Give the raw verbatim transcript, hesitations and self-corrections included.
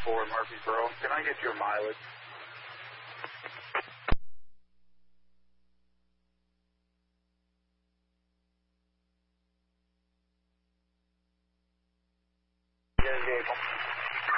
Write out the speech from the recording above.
four Murfreesboro. Can I get your mileage? Vehicle.